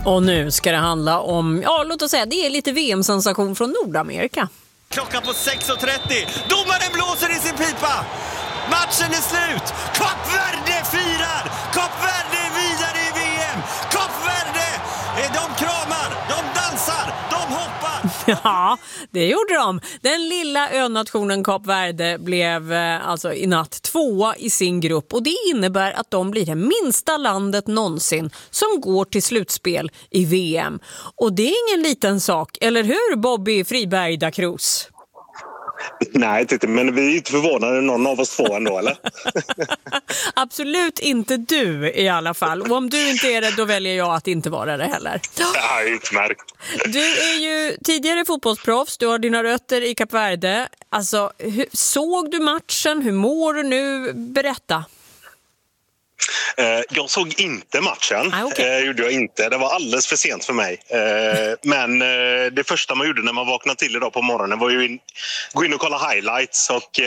Och nu ska det handla om, låt oss säga, det är lite VM-sensation från Nordamerika. Klockan på 6.30. Domaren blåser i sin pipa. Matchen är slut. Kap Verde firar. Kap Verde är vidare i VM. Kap Verde, de kramar, de dansar, de hoppar. Ja, det gjorde de. Den lilla önationen Kap Verde blev alltså i natt 2 i sin grupp. Och det innebär att de blir det minsta landet någonsin som går till slutspel i VM. Och det är ingen liten sak, eller hur Bobby Friberg da Cruz? Nej, men vi är inte förvånade någon av oss två ändå, eller? Absolut inte du i alla fall. Och om du inte är det, då väljer jag att inte vara det heller. Ja, utmärkt. Du är ju tidigare fotbollsproffs, du har dina rötter i Kap Verde. Alltså, såg du matchen? Hur mår du nu? Berätta. Jag såg inte matchen, Okay. Gjorde jag inte. Det var alldeles för sent för mig. Men det första man gjorde när man vaknade till idag på morgonen var ju gå in och kolla highlights och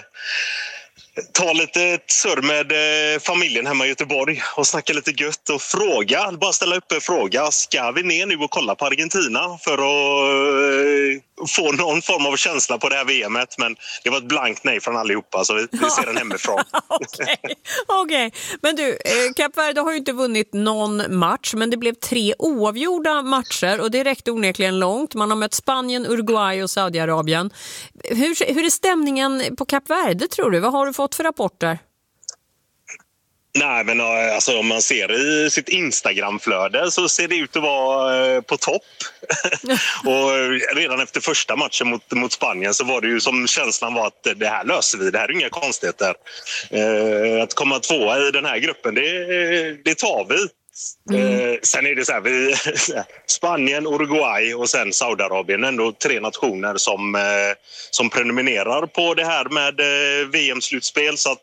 ta lite surr med familjen hemma i Göteborg och snacka lite gött och bara ställa upp en fråga. Ska vi ner nu och kolla på Argentina för att få någon form av känsla på det här VMet? Men det var ett blankt nej från allihopa, så vi ser den hemifrån. Okej. Men du, Kap Verde har ju inte vunnit någon match, men det blev 3 oavgjorda matcher och det räckte onekligen långt. Man har mött Spanien, Uruguay och Saudiarabien. Hur är stämningen på Kap Verde, tror du? Vad har du fått för rapporter? Nej, men alltså, om man ser i sitt Instagramflöde så ser det ut att vara på topp. Och redan efter första matchen mot Spanien så var det ju som känslan var att det här löser vi, det här är inga konstigheter. Att komma 2 i den här gruppen, det tar vi. Sen är det så här, Spanien, Uruguay och sen Saudiarabien, ändå 3 nationer som prenumererar på det här med VM-slutspel, så att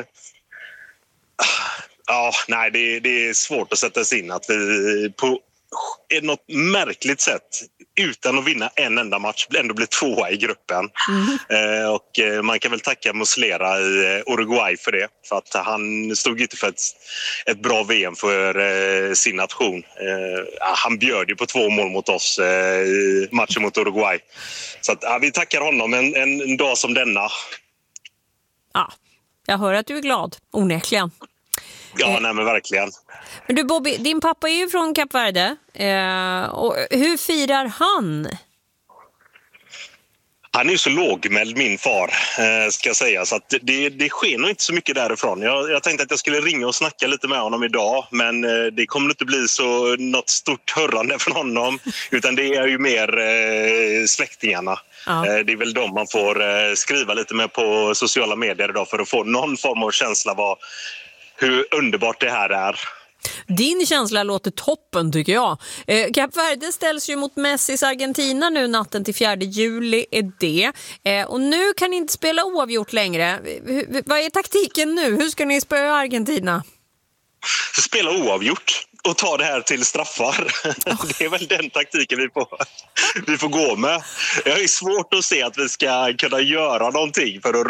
det är svårt att sätta sig in att vi på något märkligt sätt utan att vinna en enda match ändå blir 2 i gruppen. Och man kan väl tacka Muslera i Uruguay för det, för att han stod inte för ett bra VM för sin nation. Han bjöd ju på 2 mål mot oss i matchen mot Uruguay, så att, vi tackar honom en dag som denna. Jag hör att du är glad, onekligen. Ja, nej men verkligen. Men du Bobby, din pappa är ju från Kap Verde. Och hur firar han? Han är ju så lågmäld, min far, ska jag säga. Så att det sker nog inte så mycket därifrån. Jag tänkte att jag skulle ringa och snacka lite med honom idag. Men det kommer inte bli så något stort hörrande från honom. Utan det är ju mer släktingarna. Ja. Det är väl de man får skriva lite med på sociala medier idag för att få någon form av känsla hur underbart det här är. Din känsla låter toppen, tycker jag. Kap Verde ställs ju mot Messis Argentina nu natten till 4 juli är det. Och nu kan ni inte spela oavgjort längre. Vad är taktiken nu? Hur ska ni spöa Argentina? Spela oavgjort och ta det här till straffar. Det är väl den taktiken vi får gå med. Jag är svårt att se att vi ska kunna göra någonting för att